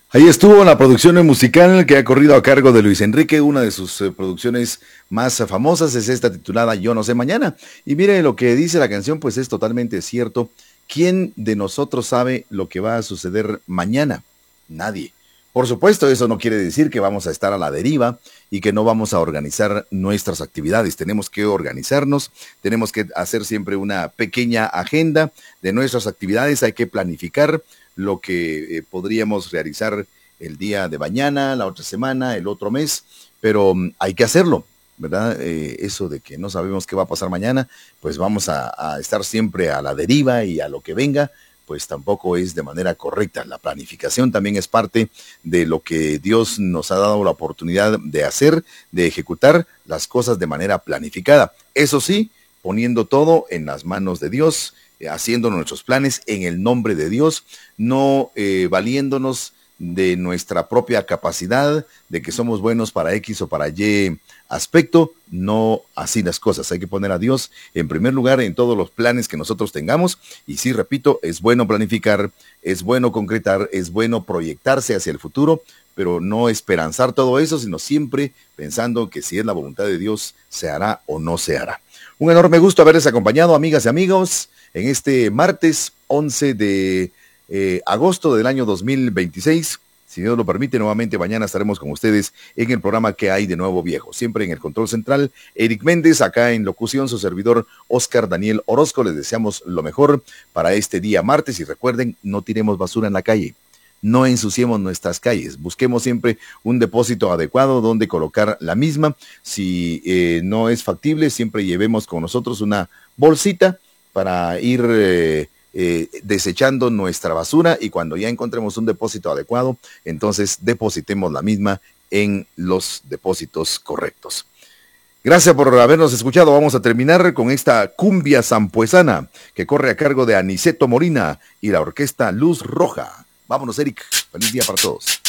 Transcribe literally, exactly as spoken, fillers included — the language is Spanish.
Ahí estuvo la producción musical que ha corrido a cargo de Luis Enrique. Una de sus eh, producciones más eh, famosas es esta titulada Yo no sé mañana. Y mire lo que dice la canción, pues es totalmente cierto. ¿Quién de nosotros sabe lo que va a suceder mañana? Nadie. Por supuesto, eso no quiere decir que vamos a estar a la deriva y que no vamos a organizar nuestras actividades. Tenemos que organizarnos, tenemos que hacer siempre una pequeña agenda de nuestras actividades, hay que planificar lo que eh, podríamos realizar el día de mañana, la otra semana, el otro mes, pero um, hay que hacerlo, ¿verdad? Eh, eso de que no sabemos qué va a pasar mañana, pues vamos a, a estar siempre a la deriva y a lo que venga, pues tampoco es de manera correcta. La planificación también es parte de lo que Dios nos ha dado la oportunidad de hacer, de ejecutar las cosas de manera planificada. Eso sí, poniendo todo en las manos de Dios, haciendo nuestros planes en el nombre de Dios, no eh, valiéndonos de nuestra propia capacidad, de que somos buenos para X o para Y aspecto, no así las cosas. Hay que poner a Dios en primer lugar en todos los planes que nosotros tengamos. Y sí, repito, es bueno planificar, es bueno concretar, es bueno proyectarse hacia el futuro, pero no esperanzar todo eso, sino siempre pensando que si es la voluntad de Dios, se hará o no se hará. Un enorme gusto haberles acompañado, amigas y amigos, en este martes once de eh, agosto del año dos mil veintiséis. Si Dios lo permite, nuevamente mañana estaremos con ustedes en el programa Que hay de Nuevo Viejo. Siempre en el control central, Eric Méndez, acá en locución, su servidor Oscar Daniel Orozco. Les deseamos lo mejor para este día martes y recuerden, no tiremos basura en la calle. No ensuciemos nuestras calles, busquemos siempre un depósito adecuado donde colocar la misma. Si eh, no es factible, siempre llevemos con nosotros una bolsita para ir eh, eh, desechando nuestra basura y cuando ya encontremos un depósito adecuado, entonces depositemos la misma en los depósitos correctos. Gracias por habernos escuchado. Vamos a terminar con esta cumbia sampuesana que corre a cargo de Aniceto Molina y la orquesta Luz Roja. Vámonos, Eric. Feliz día para todos.